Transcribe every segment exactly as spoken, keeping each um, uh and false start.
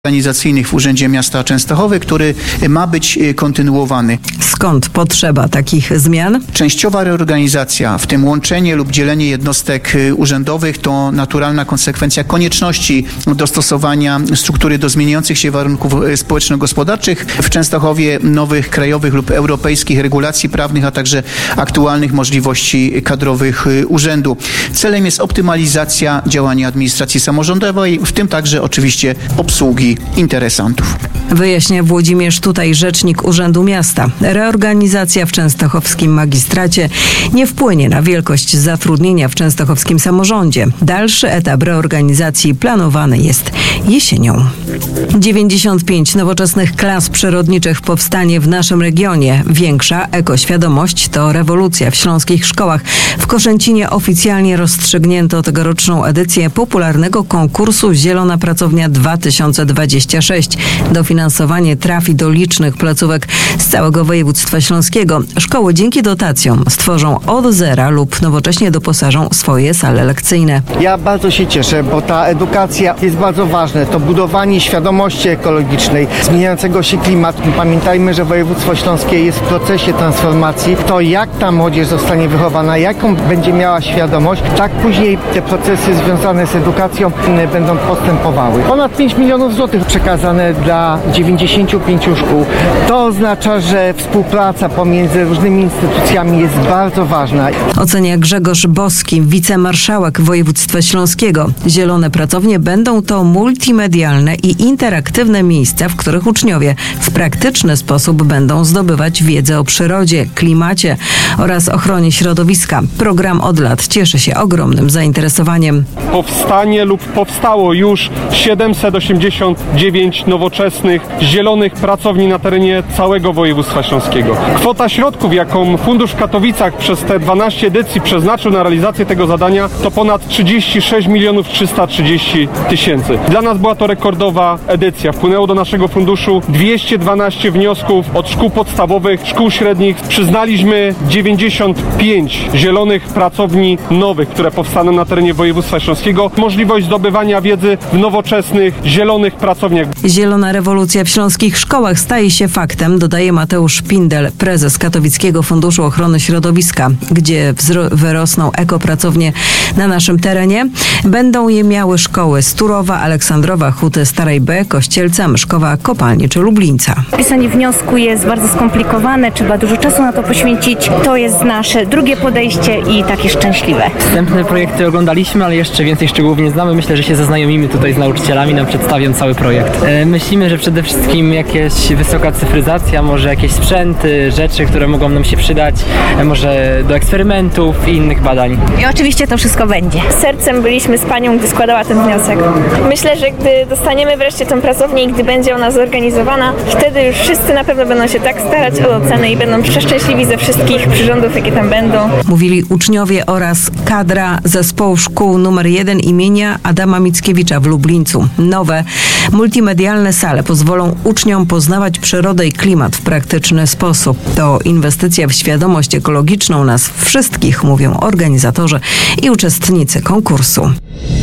organizacyjnych w Urzędzie Miasta Częstochowy, który ma być kontynuowany. Skąd potrzeba takich zmian? Częściowa reorganizacja, w tym łączenie lub dzielenie jednostek urzędowych, to naturalna konsekwencja konieczności dostosowania struktury do zmieniających się warunków społeczno-gospodarczych w Częstochowie, nowych krajowych lub europejskich regulacji prawnych, a także aktualnych możliwości kadrowych urzędu. Celem jest optymalizacja działania administracji samorządowej, w tym także oczywiście obsługi interesantów. Wyjaśnia Włodzimierz Tutaj, rzecznik Urzędu Miasta. Reorganizacja w częstochowskim magistracie nie wpłynie na wielkość zatrudnienia w częstochowskim samorządzie. Dalszy etap reorganizacji planowany jest jesienią. dziewięćdziesiąt pięć nowoczesnych klas przyrodniczych powstanie w naszym regionie. Większa ekoświadomość to rewolucja w śląskich szkołach. W Koszęcinie oficjalnie rozstrzygnięto tegoroczną edycję popularnego konkursu Zielona Pracownia dwa tysiące dwadzieścia sześć. Dofinansowanie trafi do licznych placówek z całego województwa śląskiego. Szkoły dzięki dotacjom stworzą od zera lub nowocześnie doposażą swoje sale lekcyjne. Ja bardzo się cieszę, bo ta edukacja jest bardzo ważna. To budowanie świadomości ekologicznej, zmieniającego się klimatu. Pamiętajmy, że województwo śląskie jest w procesie transformacji. To jak ta młodzież zostanie wychowana, jaką będzie miała świadomość, tak później te procesy związane z edukacją będą postępowały. Ponad pięć milionów złotych przekazane dla dziewięćdziesięciu pięciu szkół. To oznacza, że współpraca pomiędzy różnymi instytucjami jest bardzo ważna. Ocenia Grzegorz Boski, wicemarszałek województwa śląskiego. Zielone pracownie będą to multimedialne i interaktywne miejsca, w których uczniowie w praktyczny sposób będą zdobywać wiedzę o przyrodzie, klimacie oraz ochronie środowiska. Program od lat cieszy się ogromnym zainteresowaniem. Powstanie lub powstało już siedemset osiemdziesiąt dziewięć nowoczesnych, zielonych pracowni na terenie całego województwa śląskiego. Kwota środków, jaką Fundusz w Katowicach przez te dwanaście edycji przeznaczył na realizację tego zadania, to ponad trzydzieści sześć milionów trzysta trzydzieści tysięcy. Dla nas była to rekordowa edycja. Wpłynęło do naszego funduszu dwieście dwanaście wniosków od szkół podstawowych, szkół średnich. Przyznaliśmy dziewięćdziesiąt pięć zielonych pracowni nowych, które powstaną na terenie województwa śląskiego. Możliwość zdobywania wiedzy w nowoczesnych, zielonych pracowniach. Zielona rewolucja w śląskich szkołach staje się faktem, dodaje Mateusz Pindel, prezes Katowickiego Funduszu Ochrony Środowiska, gdzie wzro- wyrosną ekopracownie na naszym terenie. Będą je miały szkoły Sturowa, Aleksandrowa, Huty Starej B, Kościelca, Myszkowa, Kopalnie czy Lublińca. Pisanie wniosku jest bardzo skomplikowane, trzeba dużo czasu na to poświęcić. To jest nasze drugie podejście i takie szczęśliwe. Wstępne projekty oglądaliśmy, ale jeszcze więcej szczegółów nie znamy. Myślę, że się zaznajomimy tutaj z nauczycielami, nam przedstawią cały projekt. E, myślimy, że przede wszystkim jakieś wysoka cyfryzacja, może jakieś sprzęty, rzeczy, które mogą nam się przydać, e, może do eksperymentów i innych badań. I oczywiście to wszystko będzie. Sercem byliśmy z panią, gdy składała ten wniosek. Myślę, że gdy dostaniemy wreszcie tę pracownię i gdy będzie ona zorganizowana, wtedy już wszyscy na pewno będą się tak starać o ocenę i będą przeszczęśliwi ze wszystkich przyrządów, jakie tam będą. Mówili uczniowie oraz kadra zespołu szkół numer jeden imienia Adama Mickiewicza w Lublińcu. Nowe, multimedialne sale pozwolą uczniom poznawać przyrodę i klimat w praktyczny sposób. To inwestycja w świadomość ekologiczną nas wszystkich, mówią organizatorzy i uczestnicy konkursu.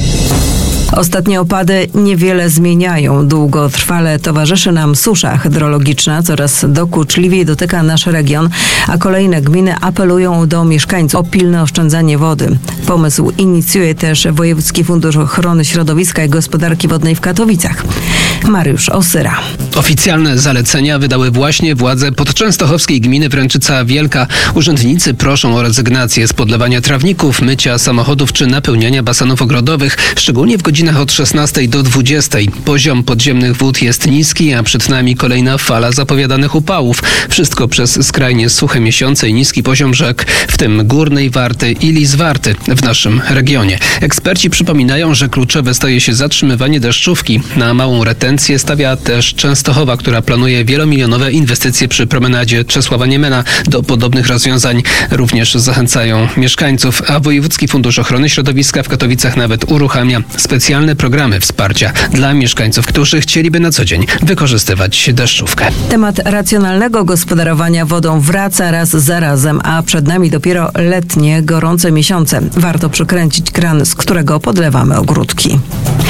Ostatnie opady niewiele zmieniają. Długotrwale towarzyszy nam susza hydrologiczna, coraz dokuczliwiej dotyka nasz region, a kolejne gminy apelują do mieszkańców o pilne oszczędzanie wody. Pomysł inicjuje też Wojewódzki Fundusz Ochrony Środowiska i Gospodarki Wodnej w Katowicach. Mariusz Osyra. Oficjalne zalecenia wydały właśnie władze podczęstochowskiej gminy Wręczyca Wielka. Urzędnicy proszą o rezygnację z podlewania trawników, mycia samochodów czy napełniania basenów ogrodowych, szczególnie w godzinach od szesnastej do dwudziestej. Poziom podziemnych wód jest niski, a przed nami kolejna fala zapowiadanych upałów. Wszystko przez skrajnie suche miesiące i niski poziom rzek, w tym Górnej Warty i Lizwarty w naszym regionie. Eksperci przypominają, że kluczowe staje się zatrzymywanie deszczówki. Na małą retencję stawia też często Częstochowa, która planuje wielomilionowe inwestycje przy promenadzie Czesława Niemena. Do podobnych rozwiązań również zachęcają mieszkańców, a Wojewódzki Fundusz Ochrony Środowiska w Katowicach nawet uruchamia specjalne programy wsparcia dla mieszkańców, którzy chcieliby na co dzień wykorzystywać deszczówkę. Temat racjonalnego gospodarowania wodą wraca raz za razem, a przed nami dopiero letnie, gorące miesiące. Warto przykręcić kran, z którego podlewamy ogródki.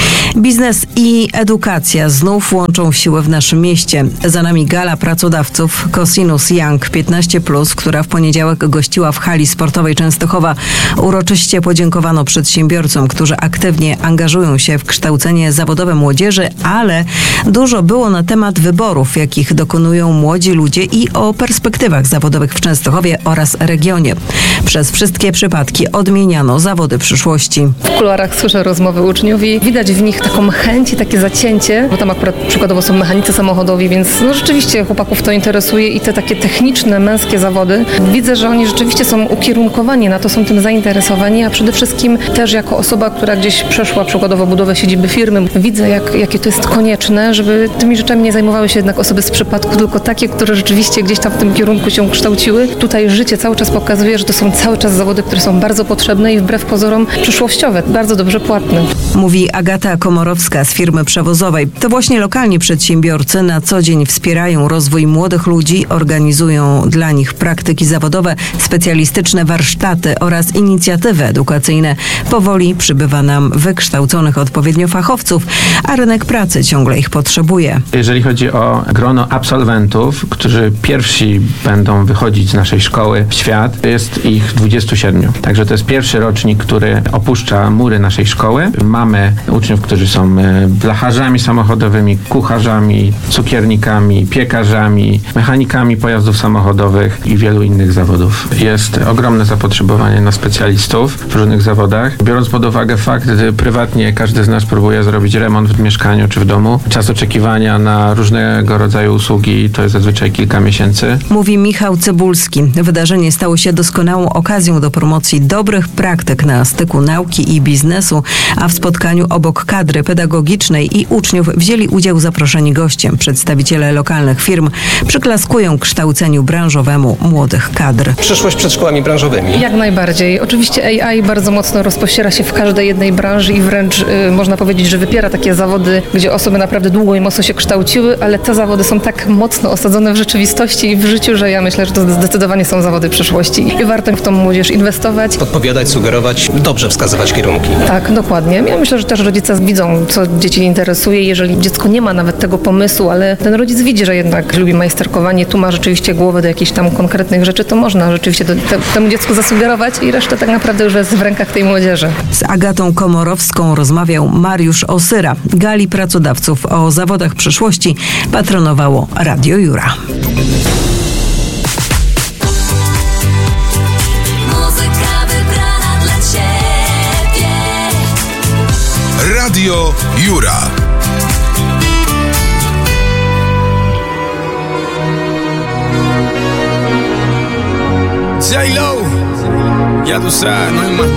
Biznes i edukacja znów łączą siły w naszym mieście. Za nami gala pracodawców Cosinus Young piętnaście plus, która w poniedziałek gościła w hali sportowej Częstochowa. Uroczyście podziękowano przedsiębiorcom, którzy aktywnie angażują się w kształcenie zawodowe młodzieży, ale dużo było na temat wyborów, jakich dokonują młodzi ludzie i o perspektywach zawodowych w Częstochowie oraz regionie. Przez wszystkie przypadki odmieniano zawody przyszłości. W kuluarach słyszę rozmowy uczniów i widać w nich taką chęć i takie zacięcie, bo tam akurat przykładowo są mechanicy samochodowi, więc no rzeczywiście chłopaków to interesuje i te takie techniczne, męskie zawody. Widzę, że oni rzeczywiście są ukierunkowani na to, są tym zainteresowani, a przede wszystkim też jako osoba, która gdzieś przeszła przykładowo budowę siedziby firmy, widzę, jak, jakie to jest konieczne, żeby tymi rzeczami nie zajmowały się jednak osoby z przypadku, tylko takie, które rzeczywiście gdzieś tam w tym kierunku się kształciły. Tutaj życie cały czas pokazuje, że to są cały czas zawody, które są bardzo potrzebne i wbrew pozorom przyszłościowe, bardzo dobrze płatne. Mówi Agata Komorowska z firmy przewozowej. To właśnie lokalni przedsiębiorcy na co dzień wspierają rozwój młodych ludzi, organizują dla nich praktyki zawodowe, specjalistyczne warsztaty oraz inicjatywy edukacyjne. Powoli przybywa nam wykształconych odpowiednio fachowców, a rynek pracy ciągle ich potrzebuje. Jeżeli chodzi o grono absolwentów, którzy pierwsi będą wychodzić z naszej szkoły w świat, jest ich dwudziestu siedmiu. Także to jest pierwszy rocznik, który opuszcza mury naszej szkoły. Mamy uczniów, którzy są blacharzami samochodowymi, kucharzami, cukiernikami, piekarzami, mechanikami pojazdów samochodowych i wielu innych zawodów. Jest ogromne zapotrzebowanie na specjalistów w różnych zawodach. Biorąc pod uwagę fakt, że prywatnie każdy z nas próbuje zrobić remont w mieszkaniu czy w domu, czas oczekiwania na różnego rodzaju usługi to jest zazwyczaj kilka miesięcy. Mówi Michał Cybulski. Wydarzenie stało się doskonałą okazją do promocji dobrych praktyk na styku nauki i biznesu, a w spotkaniu obok kadry pedagogicznej i uczniów wzięli udział zaproszeni goście. Przedstawiciele lokalnych firm przyklaskują kształceniu branżowemu młodych kadr. Przyszłość przed szkołami branżowymi. Jak najbardziej. Oczywiście A I bardzo mocno rozpościera się w każdej jednej branży i wręcz y, można powiedzieć, że wypiera takie zawody, gdzie osoby naprawdę długo i mocno się kształciły, ale te zawody są tak mocno osadzone w rzeczywistości i w życiu, że ja myślę, że to zdecydowanie są zawody przyszłości i warto w tą młodzież inwestować. Podpowiadać, sugerować, dobrze wskazywać kierunki. Tak, dokładnie. Ja myślę, że też rodzice widzą, co dzieci interesuje. Jeżeli dziecko nie ma nawet tego pomysłu, ale ten rodzic widzi, że jednak lubi majsterkowanie, tu ma rzeczywiście głowę do jakichś tam konkretnych rzeczy, to można rzeczywiście to, te, temu dziecku zasugerować i reszta tak naprawdę już jest w rękach tej młodzieży. Z Agatą Komorowską rozmawiał Mariusz Osyra. Gali pracodawców o zawodach przyszłości patronowało Radio Jura. Radio Jura. J-Lo, ya tú sabes, no hay más